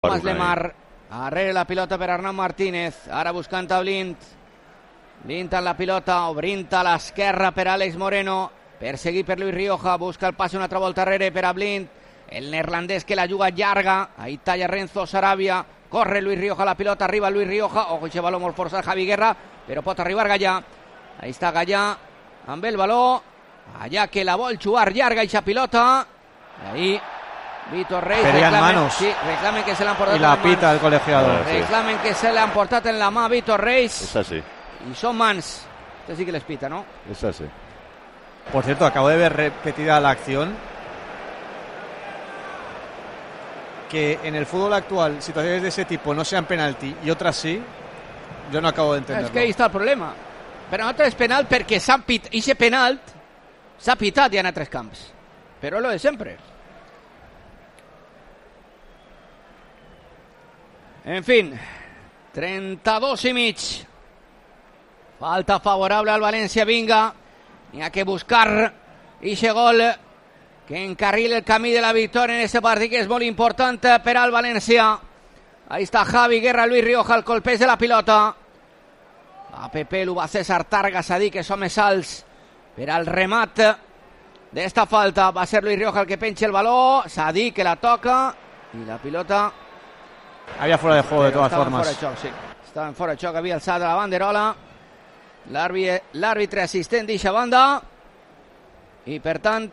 Tomàs Lemar, arrere la pilota per Arnau Martínez, ara buscant a Blind. Blind amb la pilota, obrint a l'esquerra per Àlex Moreno, perseguit per Luis Rioja, busca el passe una altra volta arrere per a Blind, el neerlandès que la juga llarga, ahí talla Renzo Sarabia, corre Luis Rioja, la pilota, arriba Luis Rioja, ojo, aquest baló molt forçat Javi Guerra, però pot arribar Gallà, ahí està Gallà, amb el baló, allà que la vol jugar llarga aquesta pilota, ahí Vítor Reis reclamen que se l'han portat y la pita el colegiado. Reclamen que se l'han portat en la mà Vítor Reis. Es así. Y son mans. Este sí que les pita, ¿no? Es así. Por cierto, acabo de ver repetida la acción. Que en el fútbol actual, situaciones de ese tipo no sean penalti y otras sí, yo no acabo de entenderlo. Es que ahí está el problema. Per nosaltres és penal perquè ese penalt s'ha pitat ja en altres camps. Però lo de sempre. En fin, 32 i mig. Falta favorable al València, vinga. N'hi ha que buscar ixe gol que encarrila el camí de la victòria en este partit, que és molt important per al València. Ahí està Javi Guerra, Luis Rioja, el colpeix de la pilota. A Pepe lo va César Targa, Sadik, que són més alts per al remat d'esta falta. Va ser Luis Rioja el que penja el baló. Sadik que la toca i la pilota... Había fuera de juego de todas formas. Fora de xoc, sí. Estaven fora de xoc, havia alçat la banderola. L'àrbitre assistent d'eixa banda. I per tant,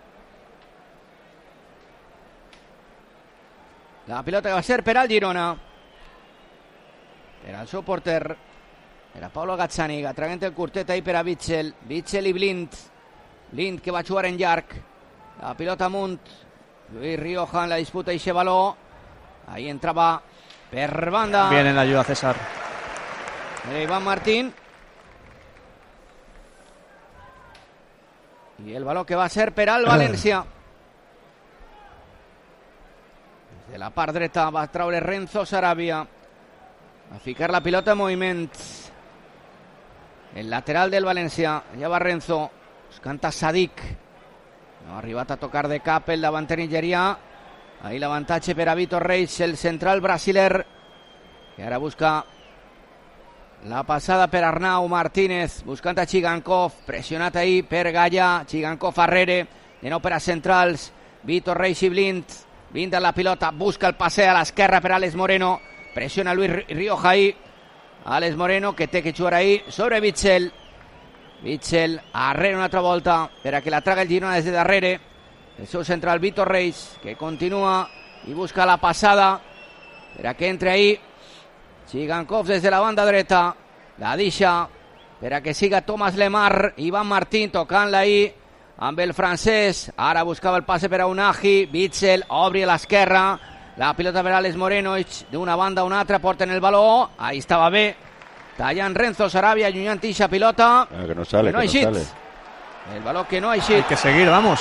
la pilota que va ser per al Girona. Per al seu porter. Era Pablo Gazzani, traient el curtet ahí per a Bitzel. Bitzel i Blind. Blind que va jugar en llarg. La pilota amunt. Luis Rioja en la disputa d'eixe baló. Ahí entraba per banda. Bien en la ayuda César. Iván Martín. Y el balón que va a ser per al València. Des de la part dreta va traure Renzo Sarabia. A ficar la pilota en moviment. El lateral del València. Allà va Renzo. Buscant a Sadik. No ha arribat a tocar de cap el davanter nigerià. Ahí l'avantatge per a Vítor Reis, el central brasiler, que ara busca la passada per Arnau Martínez, buscant a Chigankov, pressionat ahí per Gallà, Chigankov arrere, de nou per a centrals, Vítor Reis i Blind, Blind a la pilota, busca el passe a l'esquerra per Àlex Moreno, pressiona Luis Rioja ahí, Àlex Moreno que té que jugar ahí sobre Bitzel, Bitzel arrere una altra volta per a que la traga el Girona des de darrere. El seu central Vítor Reis, que continua i busca la passada per a que entre ahí Chigankov des de la banda dreta, la deixa per a que siga Tomàs Lemar, Iván Martín tocant-la ahí amb el francès, ara buscava el passe per a Unagi, Bitzel obri a l'esquerra, la pilota per a Àlex Moreno, d'una banda a una altra, porten el baló, ahí estava bé, tallant Renzo Sarabia, allunyant ixa pilota, que no sale, que no ha eixit, el baló que no ha eixit. Hay que seguir, vamos.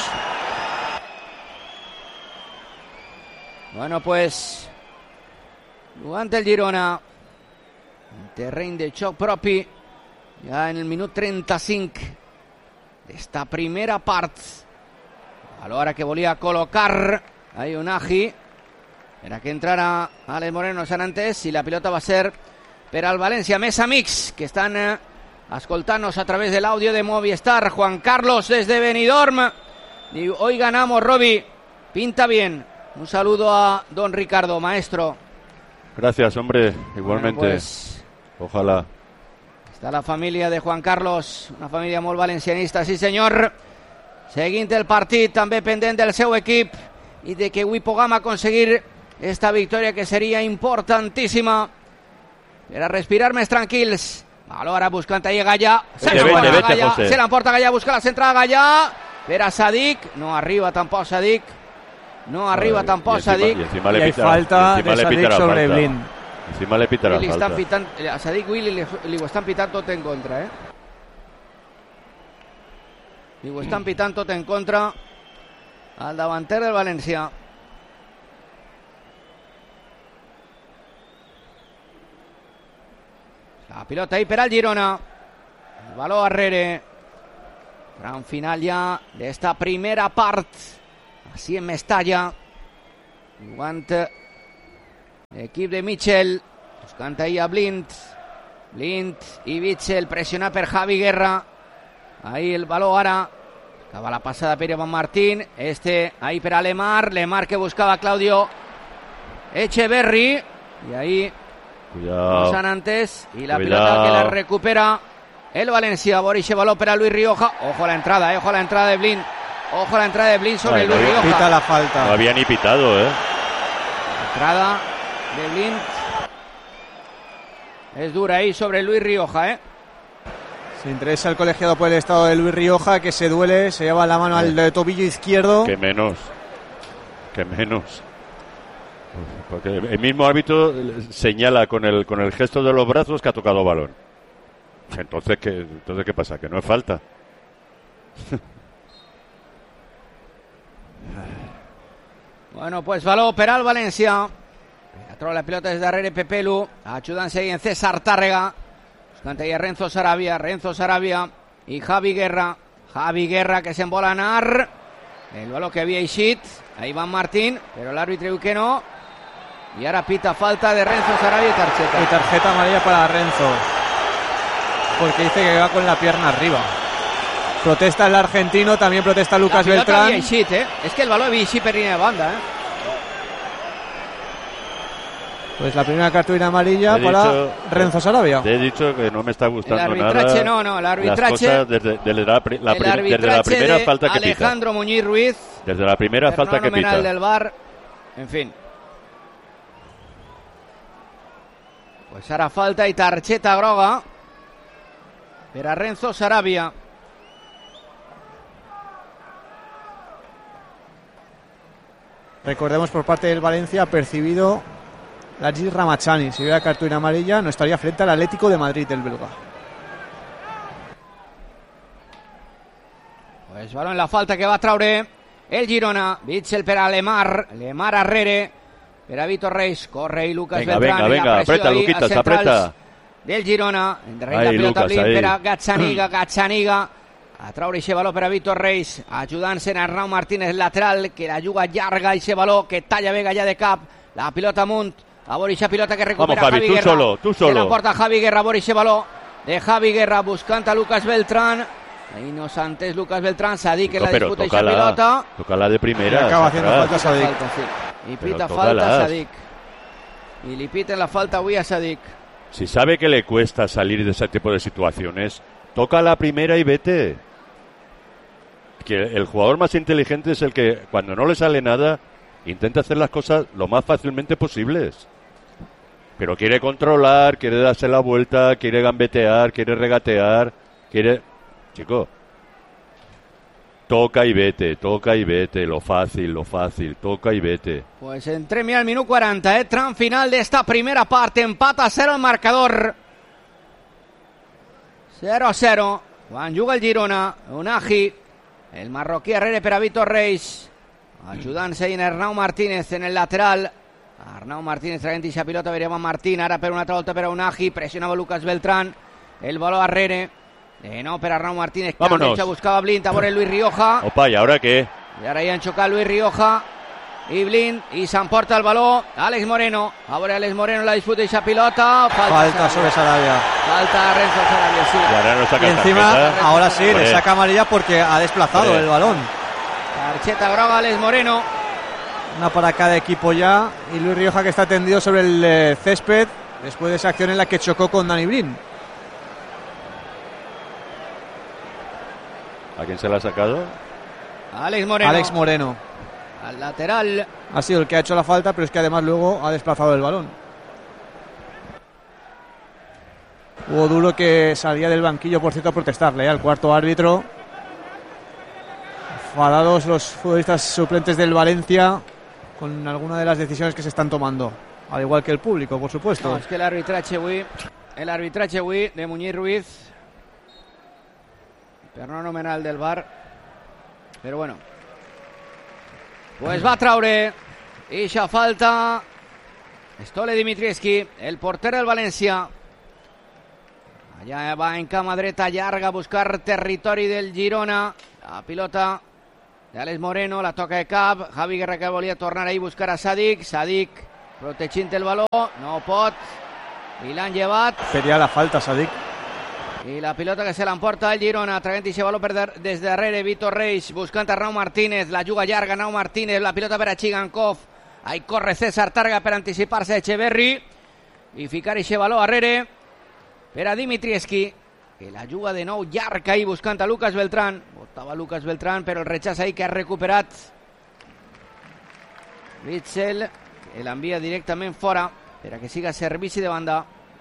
Bueno, pues jugant el Girona en terreny de xoc propi ja en el minut 35 d'esta primera part, a l'hora que volia col·locar a Unagi per a que entrara Àlex Moreno, s'han entès, i la pilota va ser per al València. Més amics que estan escoltant-nos a través de l'àudio de Movistar. Juan Carlos desde Benidorm diu: hoy ganamos, Robi, pinta bien. Un saludo a don Ricardo, maestro. Gracias, hombre, igualmente. Bueno, pues, ojalá. Està la família de Juan Carlos, una família molt valencianista, sí senyor. Seguint el partit, també pendent del seu equip i de que avui puguem aconseguir esta victòria que seria importantíssima per a respirar més tranquils. Ara buscant ahí Gallà, se l'emporta Gallà, busca la centrada Gallà per a Sadik, no arriba tampoc Sadik. No arriba tampoc Sadik. Y hay falta de Sadik sobre Blind. Encima le pita la falta. A Sadik Willy li ho estan pitant tot en contra, Li ho estan pitant tot en contra al davanter del València. La pilota ahí per al Girona. El baló arrere. Gran final ja d'esta primera part. Així en Mestalla, jugant Equip de Mitchell. Buscant ahí a Blind y Mitchell. Presiona per Javi Guerra. Ahí el balón ara. Acaba la pasada per Iván Martín. Ahí per a Lemar que buscaba Claudio Echeverri. Y ahí cuidado. Antes. Y la pelota que la recupera el Valencia. Boris balón per a Luis Rioja. Ojo a la entrada de Blind. Ojo a la entrada de Blind sobre Luis Rioja. Pita la falta. No había ni pitado, Entrada de Blind. Es dura ahí sobre Luis Rioja, Se interesa el colegiado por el estado de Luis Rioja, que se duele, se lleva la mano al tobillo izquierdo. Que menos. Porque el mismo árbitro señala con el gesto de los brazos que ha tocado balón. Entonces ¿qué pasa? Que no es falta. Bueno, pues balón per al Valencia. Troba la pelota desde darrere Pepelu. Ayudanse ahí en César Tárrega. Buscant ahí a Renzo Sarabia y Javi Guerra que se embola anar. El balón que había eixit. Ahí va Martín, pero el árbitro diu que no. Y ahora pita falta de Renzo Sarabia y tarjeta amarilla para Renzo, porque dice que va con la pierna arriba. Protesta el argentino, también protesta Lucas Beltrán. Es que el balón había eixit per línea de banda, Pues la primera cartulina amarilla para Renzo Sarabia. Te he dicho que no me está gustando el arbitraje, nada. El arbitraje. Las cosas desde la primera falta que pita. Alejandro Muñiz Ruiz. Desde la primera falta que pita. Del VAR. En fin. Pues hará falta y tarjeta groga. Para Renzo Sarabia. Recordemos por parte del Valencia percibido Lajis Ramachani. Si hubiera cartulina amarilla no estaría frente al Atlético de Madrid, el belga. Pues balón en la falta que va a traure el Girona. Bitzel per a Lemar arrere per a Vitor Reis. Corre y Lucas Beltrán. Venga, aprieta Luquitas, aprieta. Del Girona. Ahí la pelota Blin per a Gazzaniga. A traure ese baló per a Vitor Reis. Ajudant-se en Arnau Martínez, lateral, que la juga llarga ese baló que talla Vega ya de cap. La pilota amunt. A Boris, pilota que recupera Vamos, Javi, Javi Guerra. Tú solo. Se la porta Javi Guerra, Boris, baló de Javi Guerra buscant a Lucas Beltrán. Ahí nos antes Lucas Beltrán, Sadik en la disputa y esa pilota. Tócala de primera. Y acaba haciendo falta Sadik. Y pita falta Sadik. Y le piten la falta a Sadik. Si sabe que le cuesta salir de ese tipo de situaciones, toca la primera y vete. Que el jugador más inteligente es el que cuando no le sale nada intenta hacer las cosas lo más fácilmente posibles. Pero quiere controlar, quiere darse la vuelta, quiere gambetear, quiere regatear, Chico, toca y vete, lo fácil, toca y vete. Pues entrem al minuto 40, tram final de esta primera parte, empata a 0 el marcador. 0-0, quan juga el Girona, Unagi, el marroquí arrere per a Vitor Reis, ajudant-se en Arnau Martínez en el lateral. Arnau Martínez traient esa pilota, veríem a Martín, ara per una altra volta per a Unagi, pressionava Lucas Beltrán, el baló arrere, no per a Arnau Martínez, que buscava Blind, a veure Luis Rioja. Opa, ¿y ahora qué? I ara hi han xocat Luis Rioja i Blind, i s'emporta el baló Àlex Moreno, a veure Àlex Moreno la disputa esa pilota, falta sobre Sarabia. Falta Renzo Sarabia, sí. Y ahora no saca y encima, tarjeta. ahora sí, le saca amarilla porque ha desplazado el balón. Tarjeta groga Àlex Moreno. Una para cada equipo ya. Y Luis Rioja que está tendido sobre el césped después de esa acción en la que chocó con Dani Blind. ¿A quién se la ha sacado? Àlex Moreno. Al lateral. Ha sido el que ha hecho la falta, pero es que además luego ha desplazado el balón. Hubo Duro que salía del banquillo, por cierto, a protestarle al cuarto árbitro. Enfadados los futbolistas suplentes del Valencia con alguna de las decisiones que se están tomando, al igual que el público, por supuesto. No, es que el arbitraje avui de Muñiz Ruiz, per no nomenal del VAR, però bueno, pues va a traure ixa falta Stole Dimitrievski, el porter del València. Allà va en cama dreta llarga a buscar territori del Girona. La pilota d'Àlex Moreno, la toca de cap. Javi Guerra que volia tornar ahí a buscar a Sadik. Sadik Proteixint el baló, no pot, i l'han llevat. Pedía la falta, Sadik. I la pilota que se l'emporta el Girona, traient aquest baló des darrere, Víctor Reis, buscant Arnau Martínez, la juga llarga, Arnau Martínez, la pilota per a Chigankov, ahí corre César Tàrrega per anticipar-se a Echeverri, i ficar aquest baló darrere per a Dimitrievski, que la juga de nou llarga ahí buscant a Lucas Beltrán. Botava Lucas Beltrán, però el rechaç ahí que ha recuperat Witsel, que l'envia directament fora per a que siga servici de banda.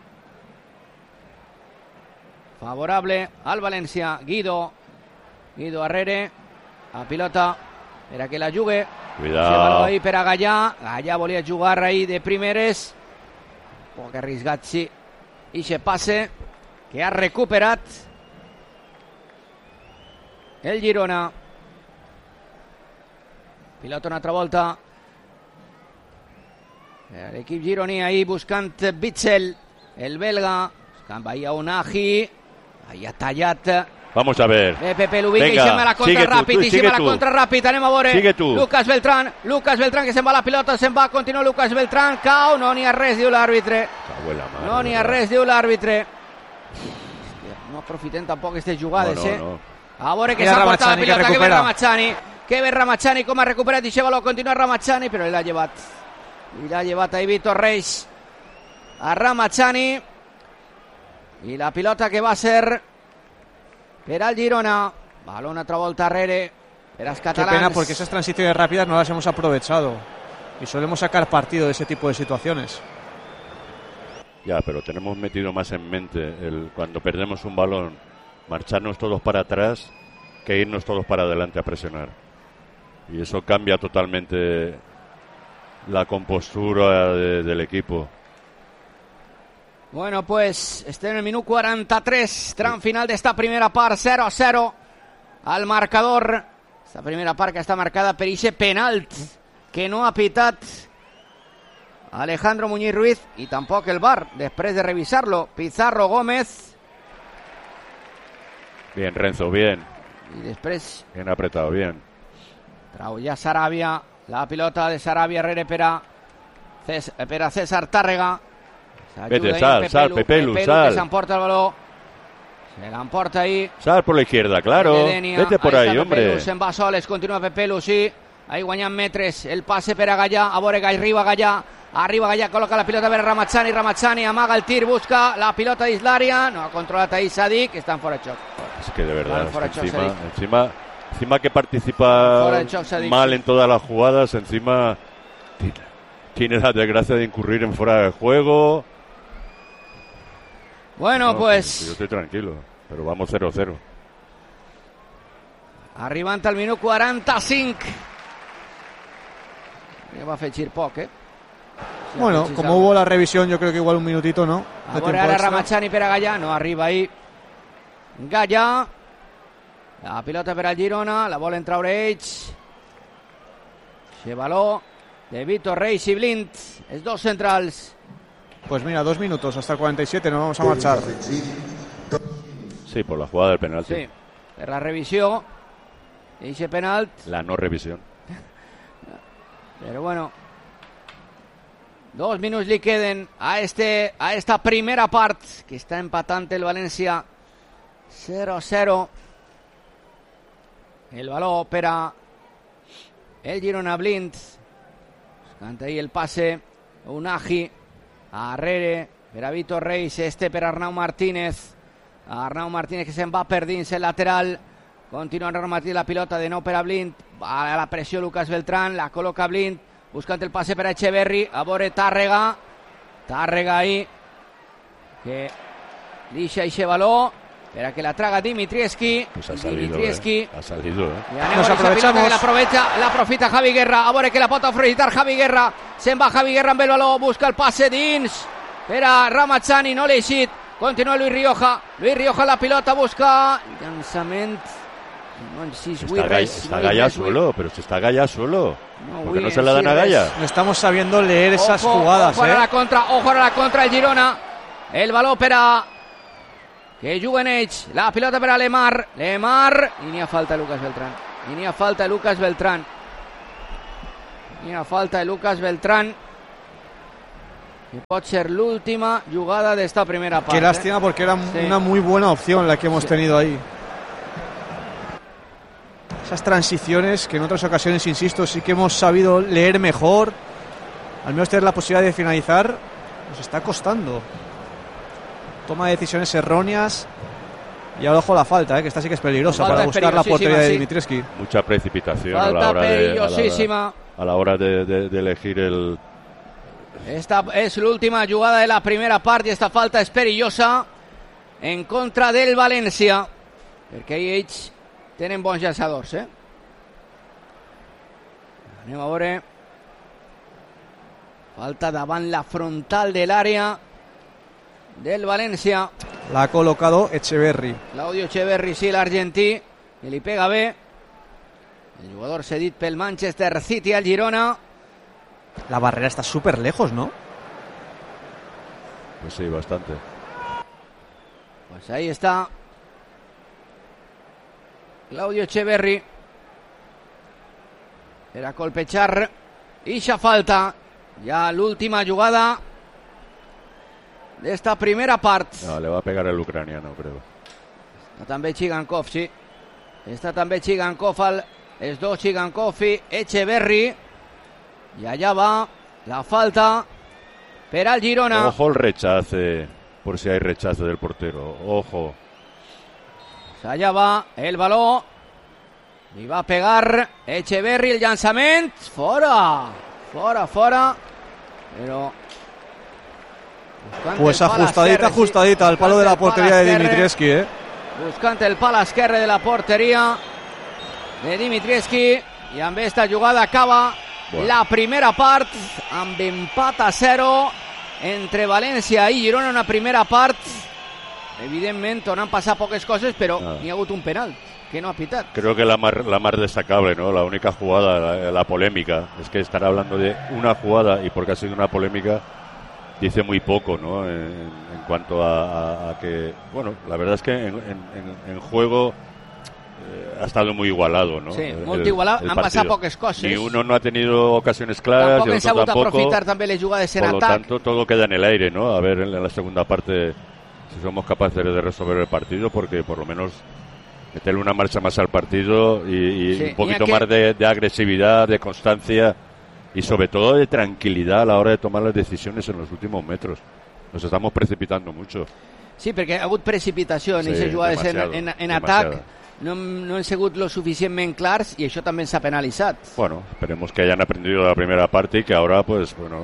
Favorable al València. Guido darrere, la pilota per a que la jugue. Cuidado. Ahí per a Gallà. Gallà volia jugar ahí de primeres, poc arriscat, sí, i se passe que ha recuperat el Girona. Pilota una altra volta, l'equip gironí ahí buscant Witsel, el belga, buscant ahí a Unagi, ahí ha tallat. Vamos a ver. Pepe Lubica, i se'n va la contra ràpid, i se'n va la contra ràpid, anem a veure. Sigue tu. Lucas Beltrán, que se'n va la pilota, se'n va, continua Lucas Beltrán, cau, no n'hi ha res, diu l'àrbitre. No n'hi ha res, diu l'àrbitre. No aprofitem tampoc aquestes jugades, no. A veure que s'ha portat la pilota, que ve Ramazani. Que ve Ramazani, com ha recuperat i baló, continua Ramazani, però l'ha llevat. I l'ha llevat ahí Víctor Reis a Ramazani. I la pilota que va ser per al Girona. Balón una altra volta darrere per als catalans. Qué pena, porque esas transiciones rápidas no las hemos aprovechado. Y solemos sacar partido de ese tipo de situaciones. Ya, pero tenemos metido más en mente cuando perdemos un balón, marcharnos todos para atrás que irnos todos para adelante a presionar. Y eso cambia totalmente la compostura del equipo. Bueno, pues estem en el minut 43, tram final d'esta primera part, 0-0 al marcador. Esta primera part que està marcada per ixe penalt que no ha pitat Alejandro Muñiz Ruiz i tampoc el VAR, després de revisar-lo. Pizarro Gómez. Bien, Renzo, bien. I després... Bien apretado, bien. Trau ja Sarabia, la pilota de Sarabia darrere per a César Tàrrega. Vete, sal, Pepelu, sal. Que s'emporta el baló. Se l'emporta ahí. Sal por la izquierda, claro. Vete por ahí, hombre. Se'n va soles, continua Pepelu, sí. Ahí guanyant metres, el passe per a Gallà, a veure que arriba Gallà, col·loca la pilota per a Ramazani, amaga el tir, busca la pilota d'Islària, no ha controlat ahí Sadik, està en fora de xoc. Es que de verdad, encima que participa mal en todas las jugadas, encima tiene la desgracia de incurrir en fuera de juego. Bueno, no, pues... Yo estoy tranquilo, pero vamos 0-0. Arribant al minut 45. Ja va fer gir poc, Si bueno, como hubo la revisión, yo creo que igual un minutito, ¿no? Ahora era Ramazani per a Gallà, no arriba ahí Gallà. La pilota per al Girona, la volen traure ells. Baló de Víctor Reis i Blind, els dos centrals. Pues mira, 2 minutos hasta el 47, nos vamos a marchar. Sí, por la jugada del penalti. Sí, per la revisió. I ese penalt. La no revisión. Pero bueno, 2 minuts li queden a esta primera part, que està empatant el València 0-0. El baló per a el Girona. Blind. Canta ahí el pase. Unagi. Arrere per a Víctor Reis. Per Arnau Martínez. Arnau Martínez que se'n va per dins el lateral. Continua Arnau Martínez, la pilota de nou per a Blind. Va a la pressió Lucas Beltrán. La col·loca Blind. Buscant el passe per a Echeverri. A veure Tàrrega. Tàrrega ahí. Que deixa eixe baló. Per a que la traga Dimitrievski. Pues ha salido, Dimitrievski. Ha salido, I nos aprovechamos. L'aprofita Javi Guerra. A veure que la pot aprofitar Javi Guerra. Se'n va Javi Guerra amb el baló. Busca el passe dins. Per a Ramazani. No l'ha eixit. Continua Luis Rioja. Luis Rioja la pilota. Busca llançament. Está Gallà solo, pero si está Gallà solo. ¿Por qué no se la dan a Gallà? No estamos sabiendo leer esas jugadas. Ojo a la contra el Girona. El baló per a que juguen ells. La pilota per a Lemar. I n'hi ha falta Lucas Beltrán. N'hi ha falta Lucas Beltrán. que pot ser l'última jugada d'esta primera part. Qué lástima, porque era una muy buena opción la que hemos tenido ahí. Esas transiciones que en otras ocasiones, insisto, sí que hemos sabido leer mejor, al menos tener la posibilidad de finalizar, nos está costando. Toma de decisiones erróneas. Y ahora ojo la falta, que esta sí que es peligrosa para buscar la portería de Dimitrescu. Mucha precipitación falta a la hora peligrosísima. a la hora de elegir el... Esta és l'última jugada de la primera part i esta falta és perillosa en contra del València, perquè ells tenen bons llançadors, Anem a veure. Falta davant la frontal de l'àrea del València. La ha colocado Echeverri. Claudio Echeverri, sí, l'argentí, que li pega bé. El jugador cedit pel Manchester City al Girona. La barrera está súper lejos, ¿no? Pues sí, bastante. Pues ahí está Claudio Echeverri. Era colpechar. Ixa falta. Ya l'última jugada d'esta primera part. No, le va a pegar el ucraniano, creo. Està també Chigankov, sí. Està també Chigankov, els dos Chigankov i Echeverri. Y allá va la falta per al Girona. Ojo el rechace, por si hay rechace del portero. Ojo. Pues allá va el baló. Y va a pegar Echeverri, el llançament. Fora. Pero... Pues ajustadita al palo de la portería de Dimitrescu, Buscant el pal esquerre de la porteria de Dimitrescu. I amb esta jugada acaba la primera part amb empat a 0 entre València i Girona. Una primera part evidentment on han passat poques coses, però n'hi ha hagut un penal que no ha pitat. Creo que la más destacable, ¿no? La única jugada, la polémica, es que estar hablando de una jugada y porque ha sido una polémica dice muy poco, ¿no? En cuanto a que, bueno, la verdad es que en juego ha estado muy igualado, ¿no? Sí, molt igualat, han passat poques coses. Ni uno no ha tenido ocasiones claras, tampoc han sabut aprofitar també les jugades en atac. Por lo tanto, todo queda en el aire, ¿no? A ver en la segunda parte si somos capaces de resolver el partido, porque por lo menos meterle una marcha más al partido y un poquito más de agresividad, de constancia y sobre todo de tranquilidad a la hora de tomar las decisiones en los últimos metros. Nos estamos precipitando mucho. Sí, perquè ha hagut precipitació en aquestes jugades en atac. No han sigut lo suficientment clars y això també s'ha penalitzat. Bueno, esperemos que hayan aprendido de la primera parte y que ahora, pues, bueno,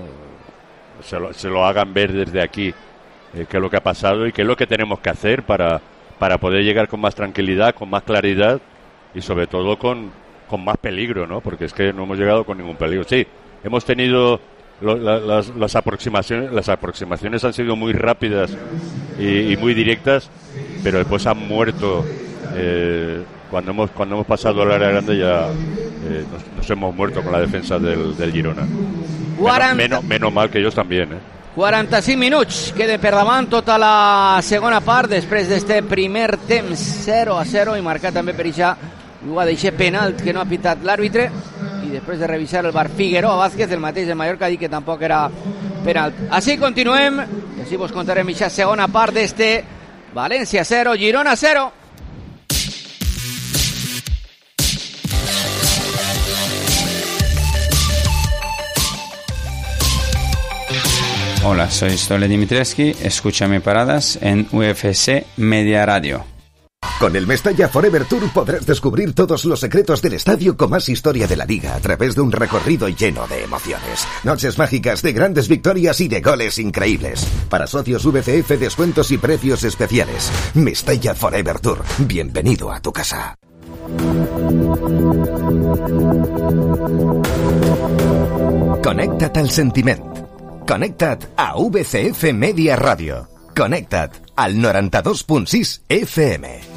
se lo hagan ver desde aquí qué es lo que ha pasado y qué es lo que tenemos que hacer para poder llegar con más tranquilidad, con más claridad y sobre todo con más peligro, ¿no? Porque es que no hemos llegado con ningún peligro. Sí, hemos tenido las aproximaciones han sido muy rápidas y muy directas, pero después han muerto. Cuando hemos pasado al área grande ya nos hemos muerto con la defensa del Girona. Menos mal que ellos también, 45 minuts queda per davant tota la segona part després d'este primer temps 0-0 i marcat també per eixa jugada d'eixe penal que no ha pitat l'àrbitre i després de revisar el VAR Figueroa Vázquez, el mateix de Mallorca, ha dit que tampoc era penal. Així continuem i així vos contarem eixa segona part d'este València 0, Girona 0. Hola, soy Stole Dimitrescu, escúchame paradas en UFC Media Radio. Con el Mestalla Forever Tour podrás descubrir todos los secretos del estadio con más historia de la liga a través de un recorrido lleno de emociones. Noches mágicas de grandes victorias y de goles increíbles. Para socios VCF, descuentos y precios especiales. Mestalla Forever Tour. Bienvenido a tu casa. Connecta't al sentiment. Connecta't a VCF Media Radio. Connecta't al 92.6 FM.